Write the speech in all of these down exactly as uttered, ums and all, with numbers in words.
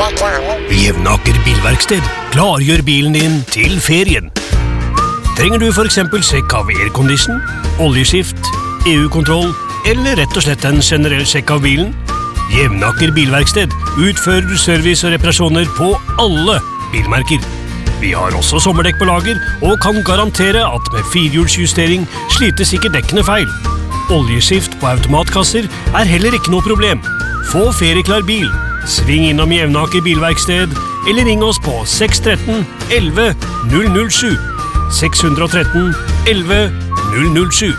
Jevnaker bilverksted. Klargjør bilen din til ferien. Trenger du for eksempel sjekk av aircondition, oljeskift, E U-kontroll eller rett og slett en generell sjekk av bilen? Jevnaker bilverksted utfører service og reparasjoner på alle bilmerker. Vi har også sommerdekk på lager og kan garantere at med firehjulsjustering slites ikke dekkene feil. Oljeskift på automatkasser er heller ikke noe problem. Få ferieklar bil. Sving innom Jevnaker bilverksted eller ring oss på seks ett tre elleve null null sju. seks ett tre elleve null null sju.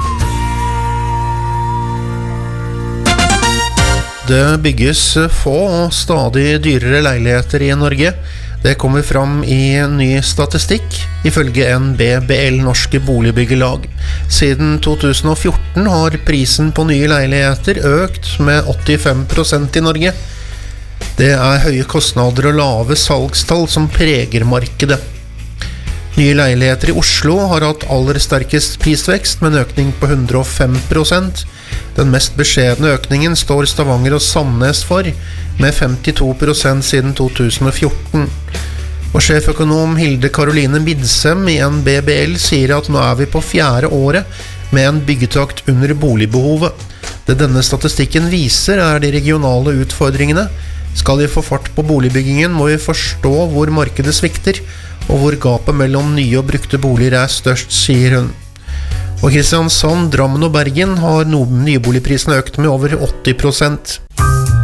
Det bygges få og stadig dyrere leiligheter i Norge. Det kommer fram i ny statistikk, ifølge N B B L Norske Boligbyggelag. Siden to tusen og fjorten har prisen på nye leiligheter økt med åttifem prosent i Norge. Det er høye kostnader og lave salgstall som preger markedet. Nye leiligheter i Oslo har hatt aller sterkest prisvekst med en økning på hundre og fem prosent. Den mest beskjedne økningen står Stavanger og Sandnes for, med femtito prosent siden to tusen og fjorten. Og sjeføkonom Hilde Karoline Midsem i N B B L sier at nå er vi på fjerde året med en byggetakt under boligbehovet. Det denne statistikken viser er de regionale utfordringene. Skal vi få fart på boligbyggingen må vi forstå hvor markedet svikter, og hvor gapet mellom nye og brukte boliger er størst, sier hun. Og Kristiansand, Drammen og Bergen har nyboligprisene økt med over åtti prosent.